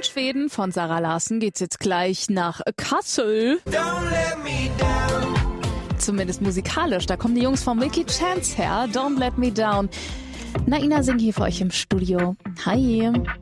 In Schweden von Zara Larsson geht's jetzt gleich nach Kassel. Zumindest musikalisch. Da kommen die Jungs von Milky Chance her. Don't Let Me Down. Naina singt hier für euch im Studio. Hi.